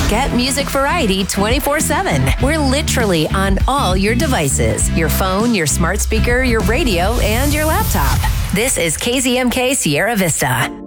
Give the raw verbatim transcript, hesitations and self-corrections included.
Get music variety twenty-four seven. We're literally on all your devices. Your phone, your smart speaker, your radio, and your laptop. This is K Z M K Sierra Vista.